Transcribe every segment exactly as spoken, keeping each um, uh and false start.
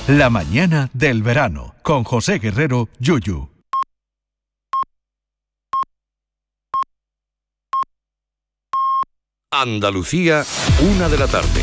La mañana del verano, con José Guerrero, Yuyu. Andalucía, una de la tarde.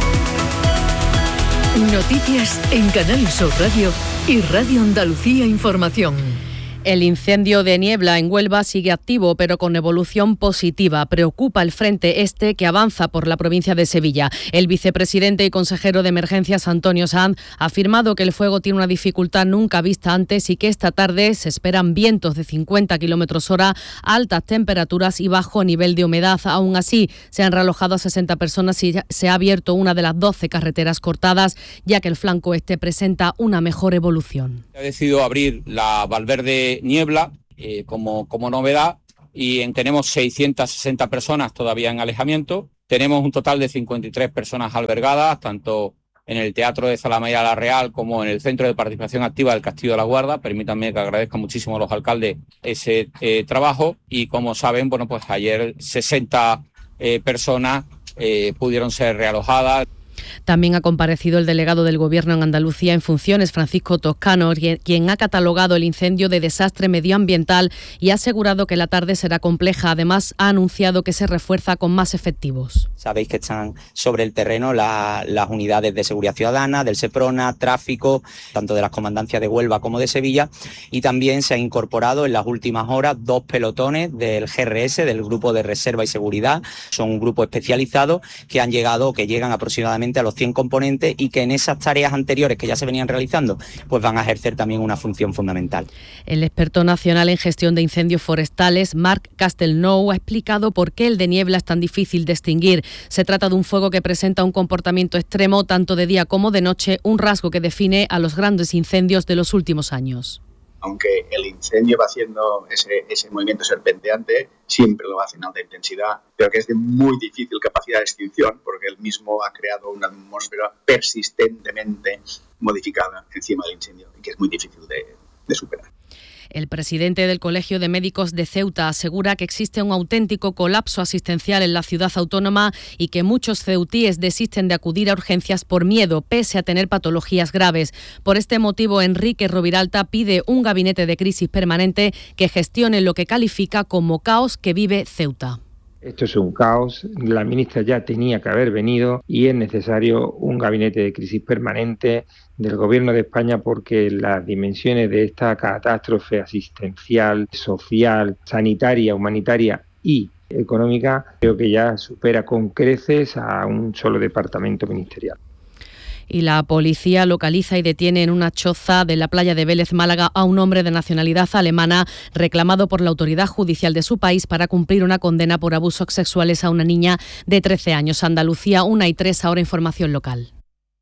Noticias en Canal Sur Radio y Radio Andalucía Información. El incendio de Niebla en Huelva sigue activo, pero con evolución positiva. Preocupa el frente este que avanza por la provincia de Sevilla. El vicepresidente y consejero de Emergencias, Antonio Sanz, ha afirmado que el fuego tiene una dificultad nunca vista antes y que esta tarde se esperan vientos de cincuenta kilómetros hora, altas temperaturas y bajo nivel de humedad. Aún así, se han realojado a sesenta personas y se ha abierto una de las doce carreteras cortadas, ya que el flanco este presenta una mejor evolución. Ha decidido abrir la Valverde Niebla eh, como, como novedad y en, tenemos seiscientas sesenta personas todavía en alejamiento. Tenemos un total de cincuenta y tres personas albergadas, tanto en el Teatro de Zalamea La Real como en el Centro de Participación Activa del Castillo de la Guarda. Permítanme que agradezca muchísimo a los alcaldes ese eh, trabajo y, como saben, bueno, pues ayer sesenta eh, personas eh, pudieron ser realojadas. También ha comparecido el delegado del Gobierno en Andalucía en funciones, Francisco Toscano, quien ha catalogado el incendio de desastre medioambiental y ha asegurado que la tarde será compleja. Además, ha anunciado que se refuerza con más efectivos. Sabéis que están sobre el terreno la, las unidades de seguridad ciudadana, del SEPRONA, tráfico, tanto de las comandancias de Huelva como de Sevilla, y también se han incorporado en las últimas horas dos pelotones del G R S, del Grupo de Reserva y Seguridad. Son un grupo especializado que han llegado, que llegan aproximadamente a los cien componentes y que en esas tareas anteriores que ya se venían realizando, pues van a ejercer también una función fundamental. El experto nacional en gestión de incendios forestales, Marc Castelnou, ha explicado por qué el de Niebla es tan difícil de extinguir. Se trata de un fuego que presenta un comportamiento extremo tanto de día como de noche, un rasgo que define a los grandes incendios de los últimos años. Aunque el incendio va haciendo ese, ese movimiento serpenteante, siempre lo hace en alta intensidad, pero que es de muy difícil capacidad de extinción, porque él mismo ha creado una atmósfera persistentemente modificada encima del incendio, y que es muy difícil de, de superar. El presidente del Colegio de Médicos de Ceuta asegura que existe un auténtico colapso asistencial en la ciudad autónoma y que muchos ceutíes desisten de acudir a urgencias por miedo, pese a tener patologías graves. Por este motivo, Enrique Roviralta pide un gabinete de crisis permanente que gestione lo que califica como caos que vive Ceuta. Esto es un caos, la ministra ya tenía que haber venido y es necesario un gabinete de crisis permanente del Gobierno de España porque las dimensiones de esta catástrofe asistencial, social, sanitaria, humanitaria y económica creo que ya supera con creces a un solo departamento ministerial. Y la policía localiza y detiene en una choza de la playa de Vélez, Málaga, a un hombre de nacionalidad alemana reclamado por la autoridad judicial de su país para cumplir una condena por abusos sexuales a una niña de trece años. Andalucía, una y tres, ahora información local.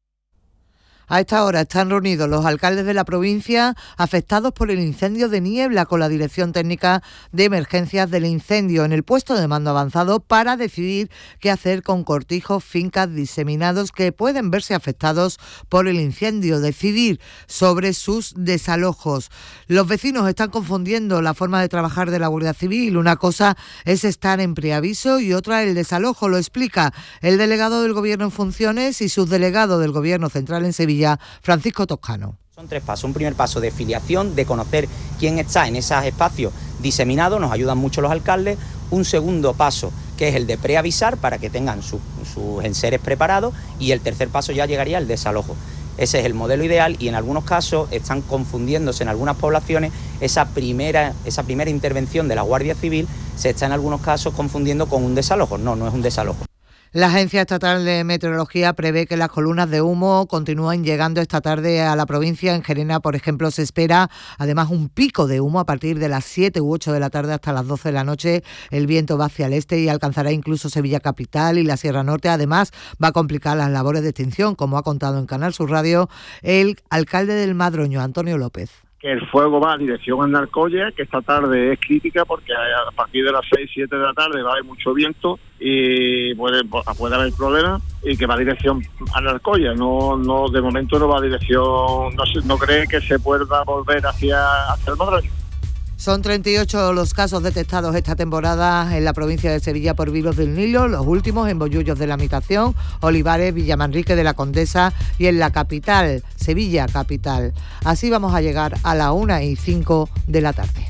A esta hora están reunidos los alcaldes de la provincia afectados por el incendio de Niebla con la Dirección Técnica de Emergencias del Incendio en el puesto de mando avanzado para decidir qué hacer con cortijos, fincas diseminados que pueden verse afectados por el incendio, decidir sobre sus desalojos. Los vecinos están confundiendo la forma de trabajar de la Guardia Civil. Una cosa es estar en preaviso y otra el desalojo, lo explica el delegado del Gobierno en funciones y subdelegado del Gobierno Central en Sevilla, Francisco Toscano. Son tres pasos. Un primer paso de filiación, de conocer quién está en esos espacios diseminados, nos ayudan mucho los alcaldes. Un segundo paso, que es el de preavisar para que tengan su, sus enseres preparados, y el tercer paso ya llegaría el desalojo. Ese es el modelo ideal y en algunos casos están confundiéndose en algunas poblaciones esa primera, esa primera intervención de la Guardia Civil se está en algunos casos confundiendo con un desalojo. No, no es un desalojo. La Agencia Estatal de Meteorología prevé que las columnas de humo continúen llegando esta tarde a la provincia. En Gerena, por ejemplo, se espera además un pico de humo a partir de las siete u ocho de la tarde hasta las doce de la noche. El viento va hacia el este y alcanzará incluso Sevilla capital y la Sierra Norte. Además, va a complicar las labores de extinción, como ha contado en Canal Sur Radio el alcalde del Madroño, Antonio López. Que el fuego va a dirección a Alcoya, que esta tarde es crítica porque a partir de las seis, siete de la tarde va a haber mucho viento y puede, puede haber problemas, y que va a dirección a Alcoya. No, no, de momento no va a dirección, no, se, no cree que se pueda volver hacia, hacia el Madroño. Son treinta y ocho los casos detectados esta temporada en la provincia de Sevilla por virus del Nilo, los últimos en Bollullos de la Mitación, Olivares, Villamanrique de la Condesa y en la capital, Sevilla capital. Así vamos a llegar a la una y cinco de la tarde.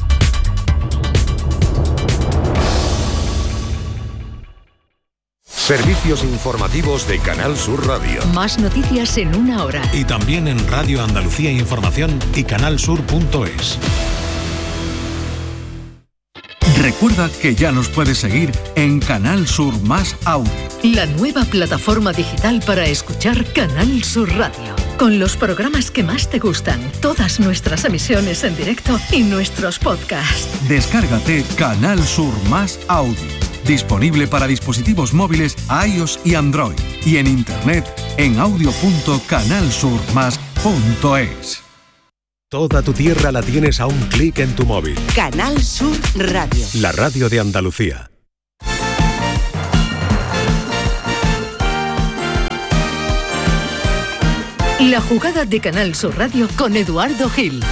Servicios informativos de Canal Sur Radio. Más noticias en una hora. Y también en Radio Andalucía Información y canalsur punto es. Recuerda que ya nos puedes seguir en Canal Sur Más Audio. La nueva plataforma digital para escuchar Canal Sur Radio. Con los programas que más te gustan, todas nuestras emisiones en directo y nuestros podcasts. Descárgate Canal Sur Más Audio. Disponible para dispositivos móviles iOS y Android. Y en internet en audio punto canal sur más punto es. Toda tu tierra la tienes a un clic en tu móvil. Canal Sur Radio. La radio de Andalucía. La jugada de Canal Sur Radio con Eduardo Gil.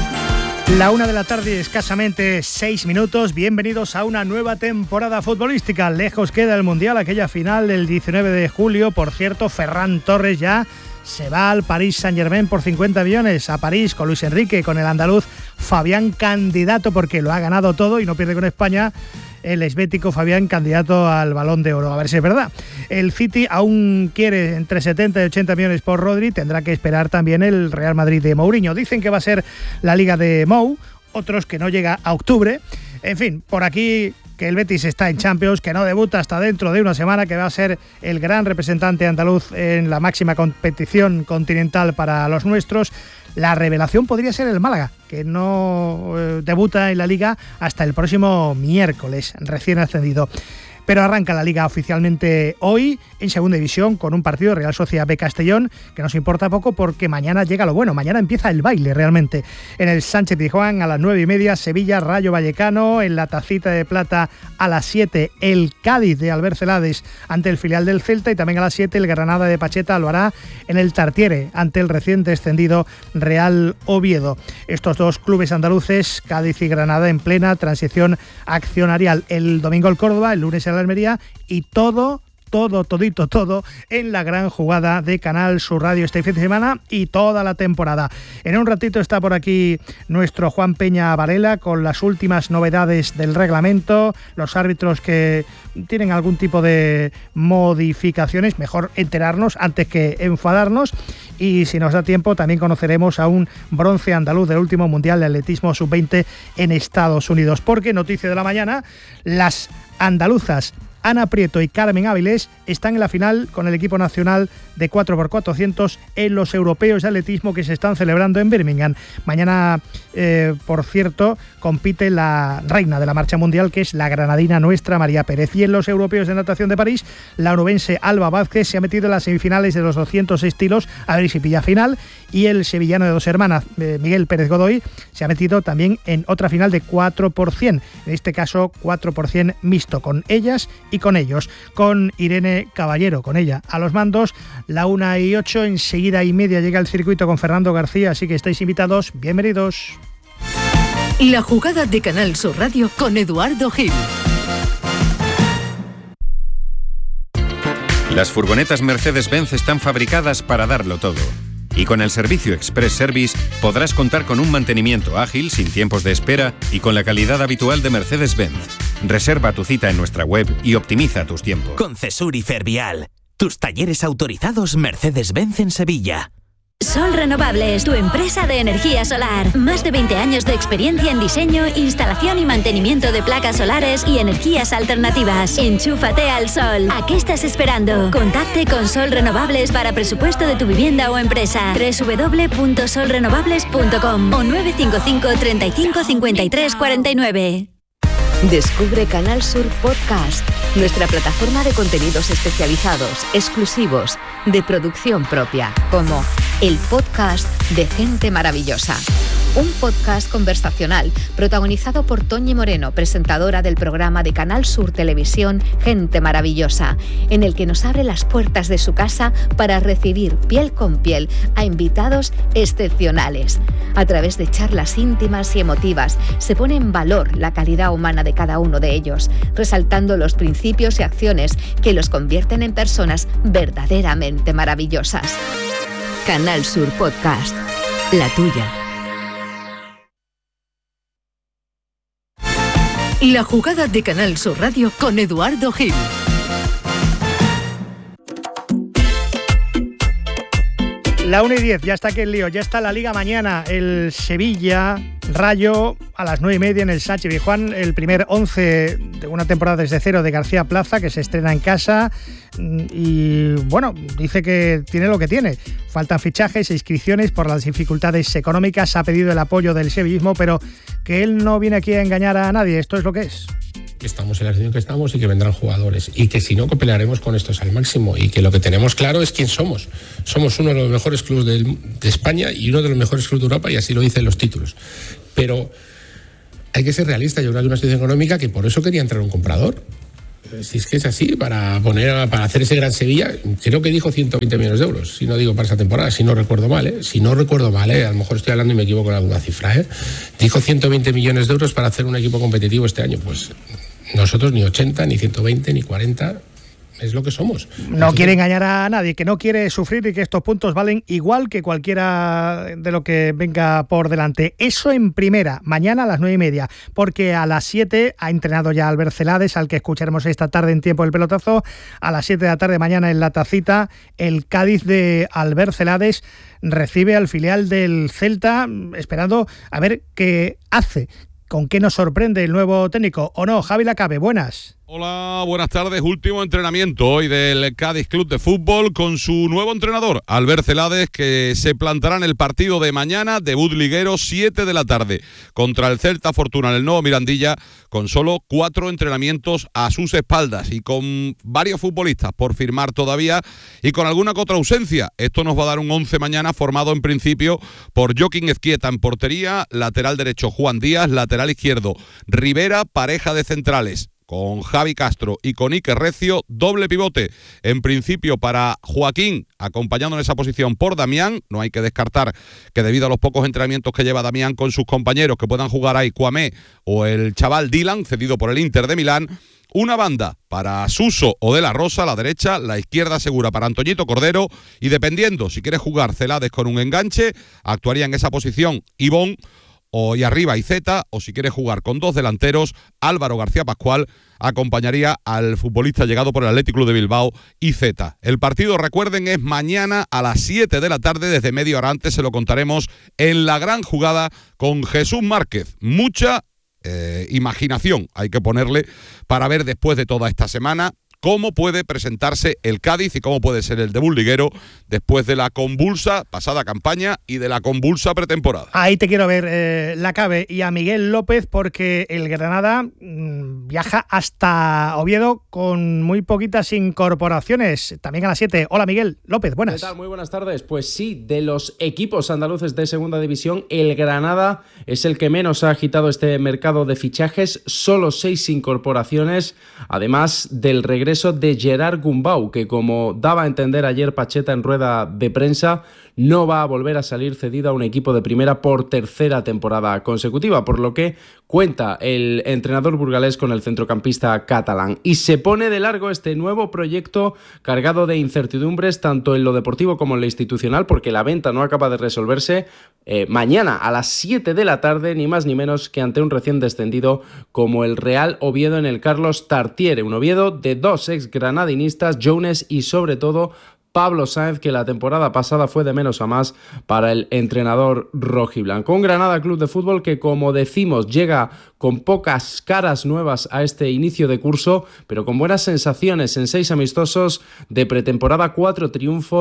La una de la tarde, escasamente seis minutos. Bienvenidos a una nueva temporada futbolística. Lejos queda el Mundial, aquella final del diecinueve de julio. Por cierto, Ferran Torres ya se va al Paris Saint-Germain por cincuenta millones. A París con Luis Enrique, con el andaluz Fabián candidato, porque lo ha ganado todo y no pierde con España. El esbético Fabián candidato al Balón de Oro, a ver si es verdad. El City aún quiere entre setenta y ochenta millones por Rodri, tendrá que esperar también el Real Madrid de Mourinho. Dicen que va a ser la Liga de Mou, otros que no llega a octubre. En fin, por aquí que el Betis está en Champions, que no debuta hasta dentro de una semana, que va a ser el gran representante andaluz en la máxima competición continental para los nuestros. La revelación podría ser el Málaga, que no eh, debuta en la Liga hasta el próximo miércoles, recién ascendido. Pero arranca la Liga oficialmente hoy en Segunda División con un partido Real Sociedad B Castellón que nos importa poco porque mañana llega lo bueno, mañana empieza el baile realmente. En el Sánchez Pizjuán a las nueve y media, Sevilla Rayo Vallecano, en la Tacita de Plata a las siete el Cádiz de Albert Celades ante el filial del Celta y también a las siete el Granada de Pacheta lo hará en el Tartiere ante el recién descendido Real Oviedo. Estos dos clubes andaluces, Cádiz y Granada, en plena transición accionarial. El domingo el Córdoba, el lunes el la Almería y todo, todo, todito, todo en la gran jugada de Canal Sur Radio este fin de semana y toda la temporada. En un ratito está por aquí nuestro Juan Peña Varela con las últimas novedades del reglamento, los árbitros que tienen algún tipo de modificaciones, mejor enterarnos antes que enfadarnos, y si nos da tiempo también conoceremos a un bronce andaluz del último Mundial de Atletismo sub veinte en Estados Unidos, porque noticia de la mañana, las andaluzas Ana Prieto y Carmen Áviles están en la final con el equipo nacional de cuatro por cuatrocientos en los europeos de atletismo que se están celebrando en Birmingham. Mañana, eh, por cierto, compite la reina de la marcha mundial, que es la granadina nuestra María Pérez. Y en los europeos de natación de París, la onubense Alba Vázquez se ha metido en las semifinales de los doscientos estilos, a ver si pilla final, y el sevillano de Dos Hermanas, eh, Miguel Pérez Godoy, se ha metido también en otra final de cuatro por cien, en este caso cuatro por cien mixto, con ellas y con ellos, con Irene Caballero, con ella a los mandos. La una y ocho, enseguida y media llega el circuito con Fernando García, así que estáis invitados, bienvenidos. La jugada de Canal Sur Radio con Eduardo Gil. Las furgonetas Mercedes-Benz están fabricadas para darlo todo. Y con el servicio Express Service podrás contar con un mantenimiento ágil, sin tiempos de espera y con la calidad habitual de Mercedes-Benz. Reserva tu cita en nuestra web y optimiza tus tiempos. Con Cesur y Fervial, tus talleres autorizados Mercedes-Benz en Sevilla. Sol Renovables, tu empresa de energía solar. Más de veinte años de experiencia en diseño, instalación y mantenimiento de placas solares y energías alternativas. Enchúfate al sol. ¿A qué estás esperando? Contacte con Sol Renovables para presupuesto de tu vivienda o empresa. doble u doble u doble u punto sol renovables punto com o nueve cinco cinco, treinta y cinco, cincuenta y tres, cuarenta y nueve. Descubre Canal Sur Podcast, nuestra plataforma de contenidos especializados, exclusivos, de producción propia, como el podcast de Gente Maravillosa. un podcast conversacional protagonizado por Toñi Moreno, presentadora del programa de Canal Sur Televisión Gente Maravillosa, en el que nos abre las puertas de su casa para recibir piel con piel a invitados excepcionales. A través de charlas íntimas y emotivas se pone en valor la calidad humana de cada uno de ellos, resaltando los principios y acciones que los convierten en personas verdaderamente maravillosas. Canal Sur Podcast, la tuya. La jugada de Canal Sur Radio con Eduardo Gil. La una y diez, ya está aquí el lío, ya está la Liga mañana, el Sevilla, Rayo, a las nueve y media en el Sánchez Pizjuán, el primer once de una temporada desde cero de García Plaza, que se estrena en casa, y bueno, dice que tiene lo que tiene. Faltan fichajes e inscripciones por las dificultades económicas, ha pedido el apoyo del sevillismo, pero que él no viene aquí a engañar a nadie, esto es lo que es. Que estamos en la situación que estamos y que vendrán jugadores y que si no, que pelearemos con estos al máximo y que lo que tenemos claro es quién somos. Somos uno de los mejores clubes de, de España y uno de los mejores clubes de Europa, y así lo dicen los títulos. Pero hay que ser realista. Yo creo que hay una situación económica que por eso quería entrar un comprador. Si es que es así, para poner para hacer ese gran Sevilla, creo que dijo ciento veinte millones de euros, si no digo para esa temporada, si no recuerdo mal, ¿eh? Si no recuerdo mal, ¿eh? A lo mejor estoy hablando y me equivoco en alguna cifra, ¿eh? Dijo ciento veinte millones de euros para hacer un equipo competitivo este año. Pues nosotros ni ochenta, ni ciento veinte, ni cuarenta, es lo que somos. No quiere engañar a nadie, que no quiere sufrir y que estos puntos valen igual que cualquiera de lo que venga por delante. Eso en primera, mañana a las nueve y media, porque a las siete ha entrenado ya Albert Celades, al que escucharemos esta tarde en Tiempo del Pelotazo. A las siete de la tarde mañana en La Tacita, el Cádiz de Albert Celades recibe al filial del Celta, esperando a ver qué hace. ¿Con qué nos sorprende el nuevo técnico? ¿O no? Javi Lacabe, buenas. Hola, buenas tardes. Último entrenamiento hoy del Cádiz Club de Fútbol con su nuevo entrenador, Albert Celades, que se plantará en el partido de mañana, debut liguero, siete de la tarde, contra el Celta Fortuna en el Nuevo Mirandilla, con solo cuatro entrenamientos a sus espaldas y con varios futbolistas por firmar todavía y con alguna que otra ausencia. Esto nos va a dar un once mañana formado en principio por Joaquín Ezquieta en portería, lateral derecho Juan Díaz, lateral izquierdo Rivera, pareja de centrales con Javi Castro y con Iker Recio, doble pivote en principio para Joaquín, acompañando en esa posición por Damián. No hay que descartar que debido a los pocos entrenamientos que lleva Damián con sus compañeros, que puedan jugar ahí Kwame o el chaval Dylan, cedido por el Inter de Milán. Una banda para Suso o De La Rosa a la derecha, la izquierda segura para Antoñito Cordero, y dependiendo si quiere jugar Celades con un enganche, actuaría en esa posición Ivón, o y arriba Iceta, o si quiere jugar con dos delanteros, Álvaro García Pascual acompañaría al futbolista llegado por el Athletic Club de Bilbao, Iceta. El partido, recuerden, es mañana a las siete de la tarde, desde media hora antes se lo contaremos en La Gran Jugada con Jesús Márquez. Mucha eh, imaginación hay que ponerle para ver después de toda esta semana cómo puede presentarse el Cádiz y cómo puede ser el debut liguero después de la convulsa pasada campaña y de la convulsa pretemporada. Ahí te quiero ver, eh, Lacabe, y a Miguel López, porque el Granada mmm, viaja hasta Oviedo con muy poquitas incorporaciones, también a las siete. Hola Miguel López, buenas. ¿Qué tal? Muy buenas tardes. Pues sí, de los equipos andaluces de segunda división, el Granada es el que menos ha agitado este mercado de fichajes, solo seis incorporaciones, además del regreso de Gerard Gumbau, que como daba a entender ayer Pacheta en rueda de prensa, no va a volver a salir cedido a un equipo de primera por tercera temporada consecutiva, por lo que cuenta el entrenador burgalés con el centrocampista catalán. Y se pone de largo este nuevo proyecto cargado de incertidumbres tanto en lo deportivo como en lo institucional, porque la venta no acaba de resolverse. Eh, mañana a las siete de la tarde, ni más ni menos que ante un recién descendido como el Real Oviedo en el Carlos Tartiere, un Oviedo de dos ex granadinistas, Jones y sobre todo Pablo Sáenz, que la temporada pasada fue de menos a más para el entrenador rojiblanco. Un Granada Club de Fútbol que, como decimos, llega con pocas caras nuevas a este inicio de curso, pero con buenas sensaciones en seis amistosos de pretemporada, cuatro triunfos,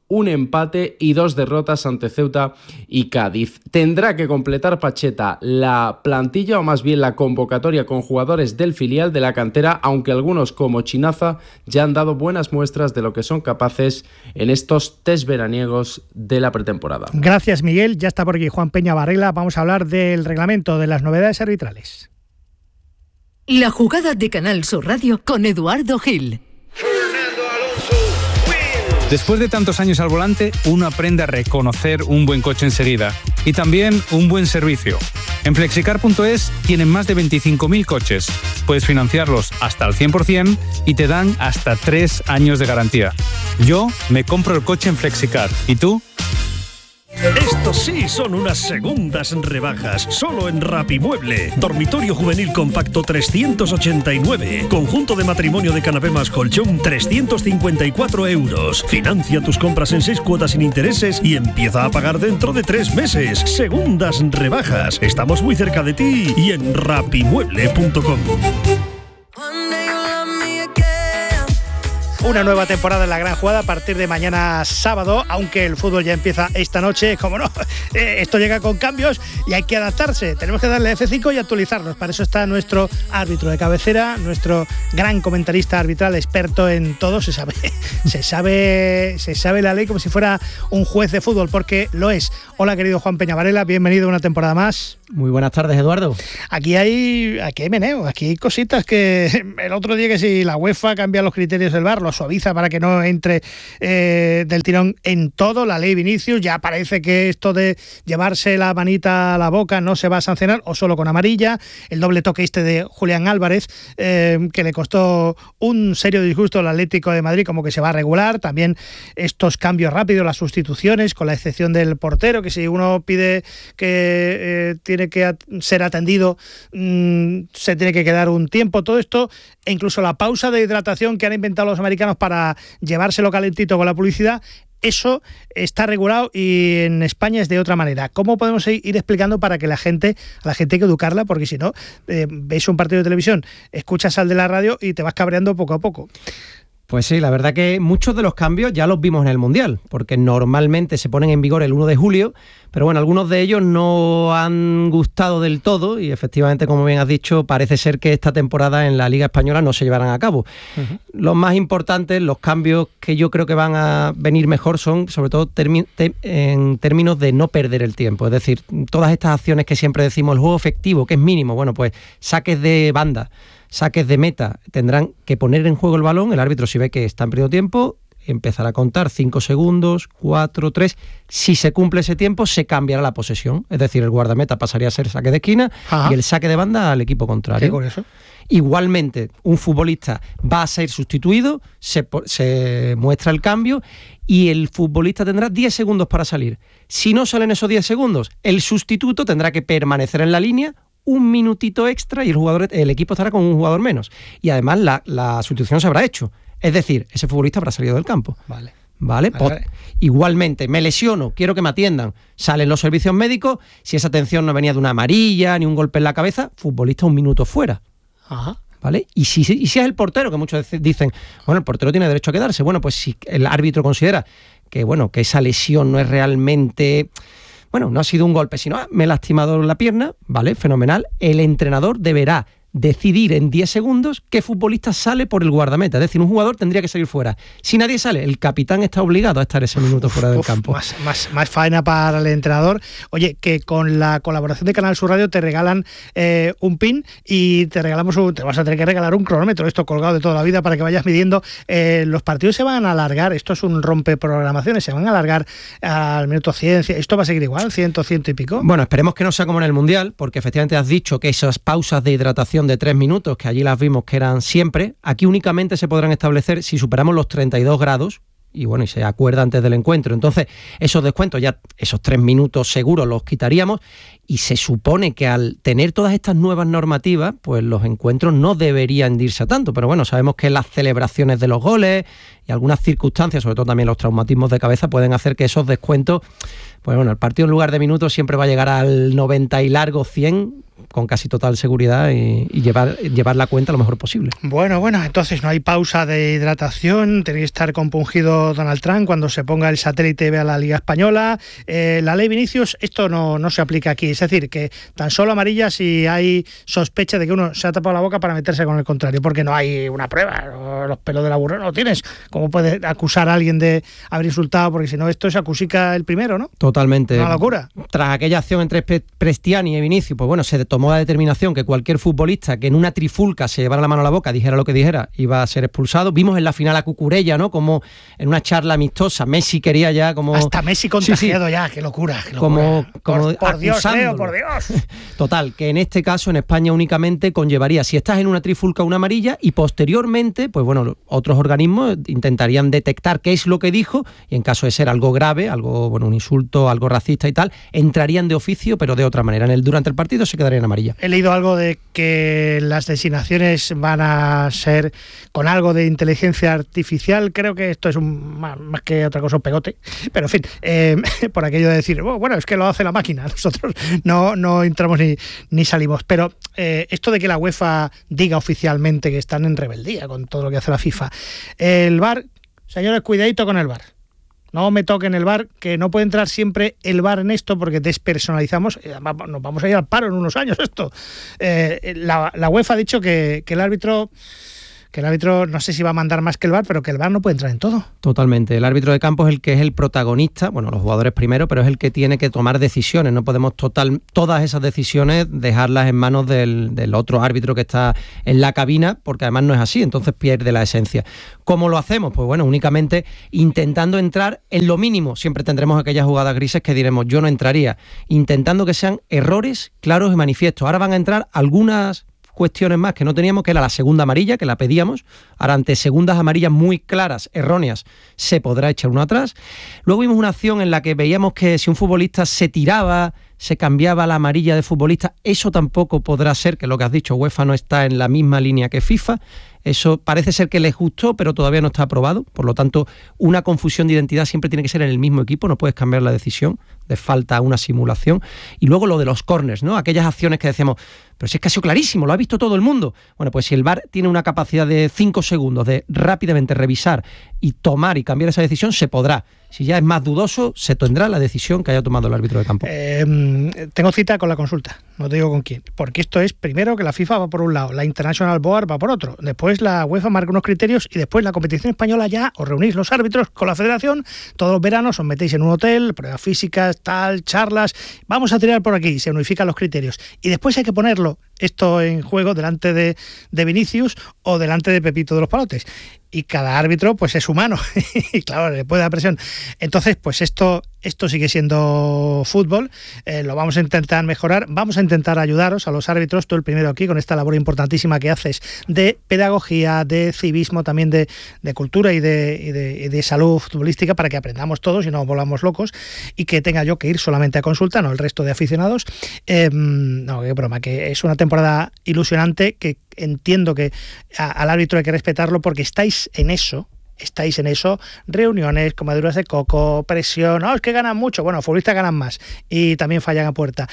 un empate y dos derrotas ante Ceuta y Cádiz. Tendrá que completar Pacheta la plantilla, o más bien la convocatoria, con jugadores del filial de la cantera, aunque algunos como Chinaza ya han dado buenas muestras de lo que son capaces en estos test veraniegos de la pretemporada. Gracias, Miguel. Ya está por aquí Juan Peña Varela. Vamos a hablar del reglamento, de las novedades arbitrales. La jugada de Canal Sur Radio con Eduardo Gil. Después de tantos años al volante, uno aprende a reconocer un buen coche enseguida y también un buen servicio. En flexicar punto es tienen más de veinticinco mil coches. Puedes financiarlos hasta al cien por ciento y te dan hasta tres años de garantía. Yo me compro el coche en Flexicar. ¿Y tú? Estos sí son unas segundas rebajas, solo en Rapimueble. Dormitorio juvenil compacto trescientos ochenta y nueve. Conjunto de matrimonio de canapé más colchón trescientos cincuenta y cuatro euros. Financia tus compras en seis cuotas sin intereses y empieza a pagar dentro de tres meses. Segundas rebajas. Estamos muy cerca de ti y en rapimueble punto com. Una nueva temporada en La Gran Jugada a partir de mañana sábado, aunque el fútbol ya empieza esta noche, como no, eh, esto llega con cambios y hay que adaptarse. Tenemos que darle F cinco y actualizarnos. Para eso está nuestro árbitro de cabecera, nuestro gran comentarista arbitral, experto en todo. Se sabe, se sabe, se sabe la ley como si fuera un juez de fútbol, porque lo es. Hola, querido Juan Peña Varela, bienvenido a una temporada más. Muy buenas tardes, Eduardo. Aquí hay, aquí hay meneo, aquí hay cositas que el otro día, que si la UEFA cambia los criterios del V A R, lo suaviza para que no entre eh, del tirón en todo. La ley Vinicius, ya parece que esto de llevarse la manita a la boca no se va a sancionar, o solo con amarilla. El doble toque este de Julián Álvarez, eh, que le costó un serio disgusto al Atlético de Madrid, como que se va a regular. También estos cambios rápidos, las sustituciones, con la excepción del portero, que si uno pide que eh, tiene que ser atendido, mmm, se tiene que quedar un tiempo. Todo esto, e incluso la pausa de hidratación que han inventado los americanos para llevárselo calentito con la publicidad, eso está regulado y en España es de otra manera. ¿Cómo podemos ir explicando para que la gente, a la gente hay que educarla? Porque si no, eh, ves un partido de televisión, escuchas al de la radio y te vas cabreando poco a poco. Pues sí, la verdad que muchos de los cambios ya los vimos en el Mundial, porque normalmente se ponen en vigor el uno de julio, pero bueno, algunos de ellos no han gustado del todo y efectivamente, como bien has dicho, parece ser que esta temporada en la Liga Española no se llevarán a cabo. Uh-huh. Los más importantes, los cambios que yo creo que van a venir mejor son sobre todo termi- te- en términos de no perder el tiempo, es decir, todas estas acciones que siempre decimos, el juego efectivo, que es mínimo, bueno, pues saques de banda, saques de meta, tendrán que poner en juego el balón. El árbitro, si ve que están perdiendo tiempo, empezará a contar cinco segundos, cuatro, tres. Si se cumple ese tiempo, se cambiará la posesión. Es decir, el guardameta pasaría a ser saque de esquina. Ajá. Y el saque de banda al equipo contrario. ¿Qué con eso? Igualmente, un futbolista va a ser sustituido, se, se muestra el cambio y el futbolista tendrá diez segundos para salir. Si no salen esos diez segundos, el sustituto tendrá que permanecer en la línea un minutito extra y el jugador, el equipo estará con un jugador menos. Y además la, la sustitución se habrá hecho. Es decir, ese futbolista habrá salido del campo. Vale. ¿Vale? Vale, vale. Igualmente, me lesiono, quiero que me atiendan. Salen los servicios médicos. Si esa atención no venía de una amarilla ni un golpe en la cabeza, futbolista un minuto fuera. Ajá. ¿Vale? Y si, y si es el portero, que muchos dicen, bueno, el portero tiene derecho a quedarse. Bueno, pues si el árbitro considera que, bueno, que esa lesión no es realmente... Bueno, no ha sido un golpe, sino ah, me he lastimado la pierna, vale, fenomenal. El entrenador deberá decidir en diez segundos qué futbolista sale por el guardameta. Es decir, un jugador tendría que salir fuera. Si nadie sale, el capitán está obligado a estar ese minuto fuera del Uf, campo. Más, más, más faena para el entrenador. Oye, que con la colaboración de Canal Sur Radio te regalan eh, un pin y te regalamos un, te vas a tener que regalar un cronómetro, esto colgado de toda la vida, para que vayas midiendo. Eh, los partidos se van a alargar, esto es un rompeprogramaciones, se van a alargar al minuto cien. ¿Esto va a seguir igual? ¿cien, cien y pico? Bueno, esperemos que no sea como en el Mundial, porque efectivamente has dicho que esas pausas de hidratación de tres minutos, que allí las vimos que eran siempre, aquí únicamente se podrán establecer si superamos los treinta y dos grados y bueno, y se acuerda antes del encuentro. Entonces, esos descuentos, ya esos tres minutos seguros los quitaríamos y se supone que al tener todas estas nuevas normativas, pues los encuentros no deberían irse a tanto. Pero bueno, sabemos que las celebraciones de los goles y algunas circunstancias, sobre todo también los traumatismos de cabeza, pueden hacer que esos descuentos, pues bueno, el partido en lugar de minutos siempre va a llegar al noventa y largo, cien, con casi total seguridad y, y llevar, llevar la cuenta lo mejor posible. Bueno, bueno, entonces no hay pausa de hidratación, tiene que estar compungido Donald Trump cuando se ponga el satélite y vea la Liga Española. Eh, la ley Vinicius, esto no, no se aplica aquí, es decir, que tan solo amarilla si hay sospecha de que uno se ha tapado la boca para meterse con el contrario, porque no hay una prueba, los pelos de la burra no lo tienes. ¿Cómo puede acusar a alguien de haber insultado? Porque si no, esto es acusica el primero, ¿no? Totalmente. Una locura. Tras aquella acción entre Prestiani y Vinicius, pues bueno, se tomó la determinación que cualquier futbolista que en una trifulca se llevara la mano a la boca, dijera lo que dijera, iba a ser expulsado. Vimos en la final a Cucurella, ¿no? Como en una charla amistosa, Messi quería ya como... Hasta Messi contagiado sí, sí. ya, qué locura, qué locura. Como, como por, por Dios, Leo, por Dios. Total, que en este caso en España únicamente conllevaría, si estás en una trifulca, una amarilla, y posteriormente, pues bueno, otros organismos intentarían detectar qué es lo que dijo, y en caso de ser algo grave, algo, bueno, un insulto, algo racista y tal, entrarían de oficio, pero de otra manera. En el, durante el partido se quedaría en amarilla. He leído algo de que las designaciones van a ser con algo de inteligencia artificial. Creo que esto es un, más, más que otra cosa un pegote, pero en fin, eh, por aquello de decir, oh, bueno, es que lo hace la máquina, nosotros no, no entramos ni, ni salimos. Pero eh, esto de que la UEFA diga oficialmente que están en rebeldía con todo lo que hace la FIFA. El V A R, señores, cuidadito con el V A R. No me toquen el V A R, que no puede entrar siempre el V A R en esto porque despersonalizamos, nos vamos a ir al paro en unos años esto. Eh, la, la UEFA ha dicho que, que el árbitro... que el árbitro no sé si va a mandar más que el V A R, pero que el V A R no puede entrar en todo. Totalmente. El árbitro de campo es el que es el protagonista, bueno, los jugadores primero, pero es el que tiene que tomar decisiones. No podemos total todas esas decisiones dejarlas en manos del, del otro árbitro que está en la cabina, porque además no es así, entonces pierde la esencia. ¿Cómo lo hacemos? Pues bueno, únicamente intentando entrar en lo mínimo. Siempre tendremos aquellas jugadas grises que diremos, yo no entraría. Intentando que sean errores claros y manifiestos. Ahora van a entrar algunas cuestiones más que no teníamos, que era la segunda amarilla, que la pedíamos. Ahora, ante segundas amarillas muy claras, erróneas, se podrá echar uno atrás. Luego vimos una acción en la que veíamos que si un futbolista se tiraba, se cambiaba la amarilla de futbolista, eso tampoco podrá ser, que lo que has dicho, UEFA no está en la misma línea que FIFA. Eso parece ser que les gustó, pero todavía no está aprobado. Por lo tanto, una confusión de identidad siempre tiene que ser en el mismo equipo, no puedes cambiar la decisión, de falta una simulación. Y luego lo de los corners, ¿no? Aquellas acciones que decíamos, pero si es que ha sido clarísimo, lo ha visto todo el mundo. Bueno, pues si el V A R tiene una capacidad de cinco segundos de rápidamente revisar y tomar y cambiar esa decisión, se podrá. Si ya es más dudoso, se tendrá la decisión que haya tomado el árbitro de campo. Eh, tengo cita con la consulta, no te digo con quién, porque esto es primero que la FIFA va por un lado, la International Board va por otro, después la UEFA marca unos criterios y después la competición española ya os reunís los árbitros con la federación, todos los veranos os metéis en un hotel, pruebas físicas, tal, charlas, vamos a tirar por aquí, se unifican los criterios y después hay que ponerlo esto en juego delante de, de Vinicius o delante de Pepito de los Palotes. Y cada árbitro pues es humano y claro, le puede dar presión. Entonces pues esto esto sigue siendo fútbol, eh, lo vamos a intentar mejorar, vamos a intentar ayudaros a los árbitros, tú el primero aquí con esta labor importantísima que haces de pedagogía, de civismo, también de, de cultura y de, y, de, y de salud futbolística para que aprendamos todos y no volvamos locos y que tenga yo que ir solamente a consulta, no el resto de aficionados. Eh, no, qué broma, que es una temporada ilusionante que entiendo que a, al árbitro hay que respetarlo porque estáis en eso, estáis en eso, reuniones, comeduras de coco, presión, no, es que ganan mucho, bueno, futbolistas ganan más y también fallan a puerta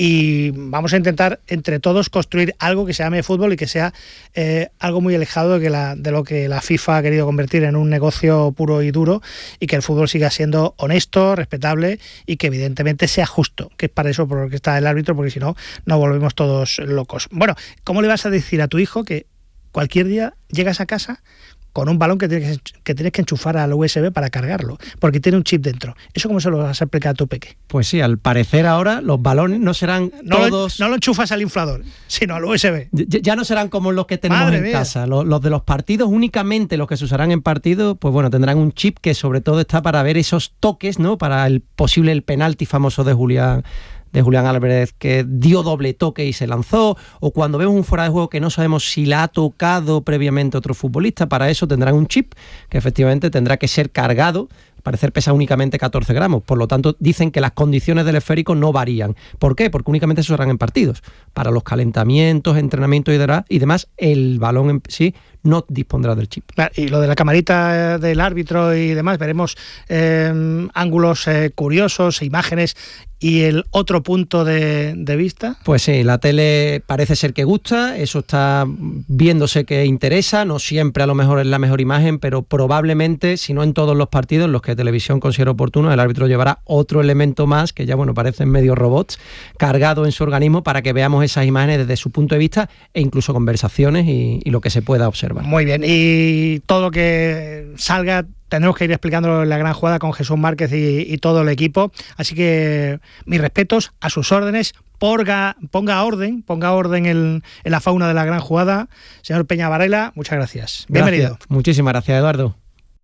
y vamos a intentar entre todos construir algo que se llame fútbol y que sea eh, algo muy alejado de, que la, de lo que la FIFA ha querido convertir en un negocio puro y duro y que el fútbol siga siendo honesto, respetable y que evidentemente sea justo, que es para eso por lo que está el árbitro, porque si no, nos volvemos todos locos. Bueno, ¿cómo le vas a decir a tu hijo que cualquier día llegas a casa con un balón que tienes que, tienes que enchufar al U S B para cargarlo, porque tiene un chip dentro? ¿Eso cómo se lo vas a explicar a tu peque? Pues sí, al parecer ahora los balones no serán no todos... Lo, no lo enchufas al inflador, sino al U S B. Ya, ya no serán como los que tenemos Madre en mía. casa. Los, los de los partidos, únicamente los que se usarán en partido, pues bueno, tendrán un chip que sobre todo está para ver esos toques, ¿no? Para el posible el penalti famoso de Julián de Julián Álvarez, que dio doble toque y se lanzó, o cuando vemos un fuera de juego que no sabemos si la ha tocado previamente otro futbolista, para eso tendrán un chip que efectivamente tendrá que ser cargado parecer pesa únicamente catorce gramos, por lo tanto dicen que las condiciones del esférico no varían. ¿Por qué? Porque únicamente se usarán en partidos. Para los calentamientos, entrenamientos y demás, el balón en sí no dispondrá del chip. Y lo de la camarita del árbitro y demás, veremos eh, ángulos eh, curiosos, imágenes y el otro punto de, de vista. Pues sí, la tele parece ser que gusta, eso está viéndose que interesa, no siempre a lo mejor es la mejor imagen, pero probablemente, si no en todos los partidos, los que televisión considera oportuno, el árbitro llevará otro elemento más, que ya bueno, parecen medio robots, cargado en su organismo para que veamos esas imágenes desde su punto de vista e incluso conversaciones y, y lo que se pueda observar. Muy bien, y todo lo que salga tendremos que ir explicándolo en la gran jugada con Jesús Márquez y, y todo el equipo, así que mis respetos, a sus órdenes, porga, ponga orden, ponga orden en, en la fauna de la gran jugada. Señor Peña Varela, muchas gracias. Bienvenido. Gracias. Muchísimas gracias, Eduardo.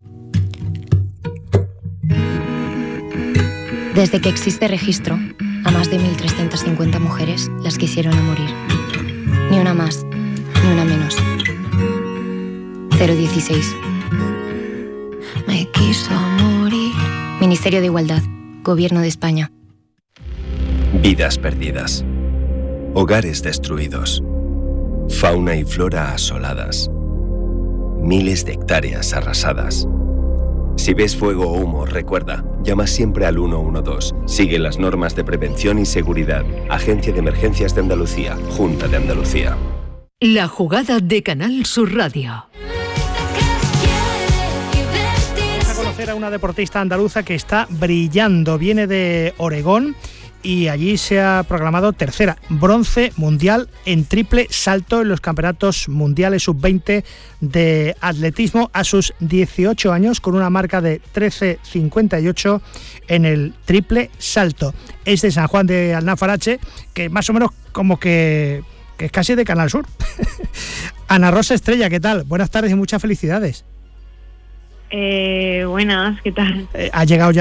Desde que existe registro, a más de mil trescientas cincuenta mujeres las quisieron a morir. Ni una más, ni una menos. cero dieciséis. Me quiso morir. Ministerio de Igualdad, Gobierno de España. Vidas perdidas. Hogares destruidos. Fauna y flora asoladas. Miles de hectáreas arrasadas. Si ves fuego o humo, recuerda, llama siempre al uno uno dos. Sigue las normas de prevención y seguridad. Agencia de Emergencias de Andalucía, Junta de Andalucía. La jugada de Canal Sur Radio. A una deportista andaluza que está brillando, viene de Oregón y allí se ha proclamado tercera, bronce mundial en triple salto en los campeonatos mundiales sub veinte de atletismo a sus dieciocho años, con una marca de trece cincuenta y ocho en el triple salto. Es de San Juan de Alnafarache, que más o menos como que, que es casi de Canal Sur. Ana Rosa Estrella, ¿qué tal? Buenas tardes y muchas felicidades. Eh, buenas, ¿qué tal? Eh, ha llegado ya